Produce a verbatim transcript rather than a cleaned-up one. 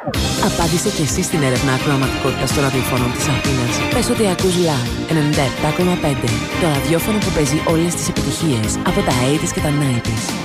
Απάντησε και εσύ στην έρευνα ακροαματικότητας των ραδιοφώνων της Αθήνας. Πες ότι ακούς Λαβ ενενήντα επτά κόμμα πέντε, το ραδιόφωνο που παίζει όλες τις επιτυχίες από τα ογδόντα και τα ενενήντα.